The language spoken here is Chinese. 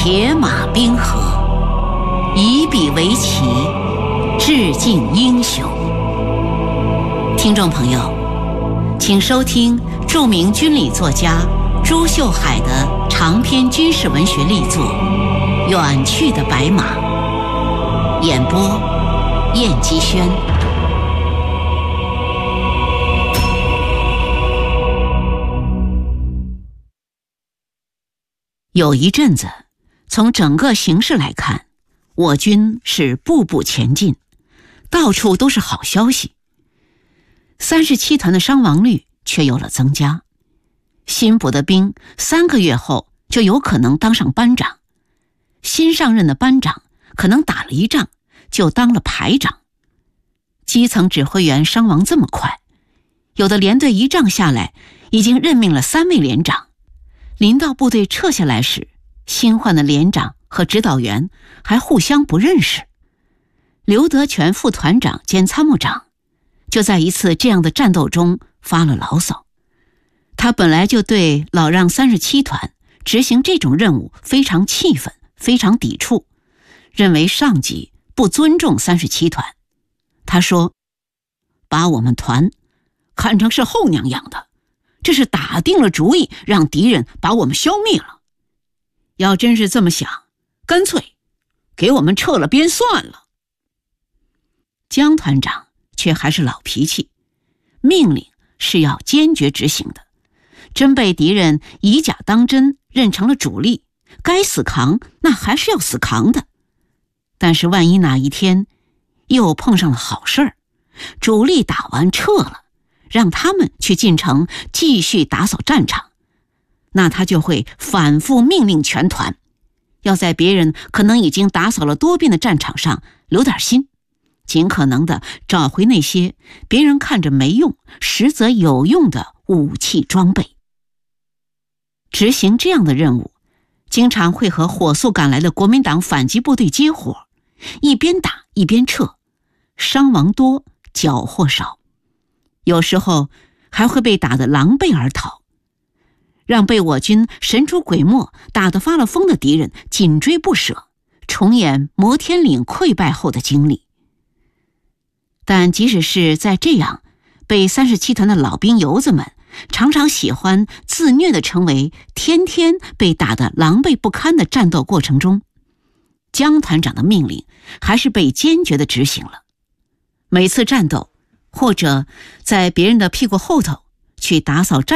铁马冰河，以笔为旗，致敬英雄。听众朋友，请收听著名军理作家朱秀海的长篇军事文学力作《远去的白马》，演播燕姬轩。有一阵子，从整个形势来看，我军是步步前进，到处都是好消息。37团的伤亡率却有了增加，新补的兵3个月后就有可能当上班长，新上任的班长可能打了一仗就当了排长。基层指挥员伤亡这么快，有的连队一仗下来已经任命了3位连长，临到部队撤下来时，新换的连长和指导员还互相不认识。刘德全副团长兼参谋长就在一次这样的战斗中发了牢骚。他本来就对老让37团执行这种任务非常气愤，非常抵触，认为上级不尊重37团。他说，把我们团看成是后娘养的，这是打定了主意让敌人把我们消灭了。要真是这么想，干脆给我们撤了编算了。江团长却还是老脾气，命令是要坚决执行的。真被敌人以假当真，认成了主力，该死扛那还是要死扛的。但是万一哪一天又碰上了好事儿，主力打完撤了，让他们去进城继续打扫战场，那他就会反复命令全团，要在别人可能已经打扫了多遍的战场上留点心，尽可能的找回那些别人看着没用实则有用的武器装备。执行这样的任务，经常会和火速赶来的国民党反击部队接火，一边打一边撤，伤亡多，缴获少，有时候还会被打得狼狈而逃，让被我军神出鬼没打得发了疯的敌人紧追不舍，重演摩天岭溃败后的经历。但即使是在这样被37团的老兵油子们常常喜欢自虐地成为天天被打得狼狈不堪的战斗过程中，江团长的命令还是被坚决地执行了。每次战斗，或者在别人的屁股后头去打扫战